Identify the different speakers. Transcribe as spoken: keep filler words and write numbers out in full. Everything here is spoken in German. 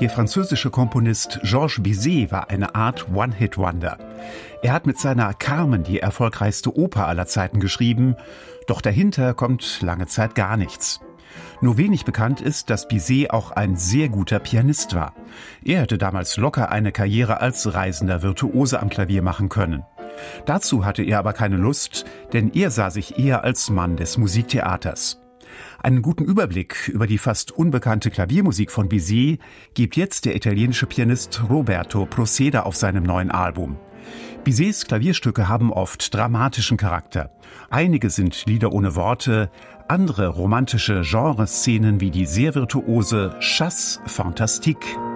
Speaker 1: Der französische Komponist Georges Bizet war eine Art One-Hit-Wonder. Er hat mit seiner Carmen die erfolgreichste Oper aller Zeiten geschrieben, doch dahinter kommt lange Zeit gar nichts. Nur wenig bekannt ist, dass Bizet auch ein sehr guter Pianist war. Er hätte damals locker eine Karriere als reisender Virtuose am Klavier machen können. Dazu hatte er aber keine Lust, denn er sah sich eher als Mann des Musiktheaters. Einen guten Überblick über die fast unbekannte Klaviermusik von Bizet gibt jetzt der italienische Pianist Roberto Proceda auf seinem neuen Album. Bizets Klavierstücke haben oft dramatischen Charakter. Einige sind Lieder ohne Worte, andere romantische Genreszenen wie die sehr virtuose Chasse Fantastique.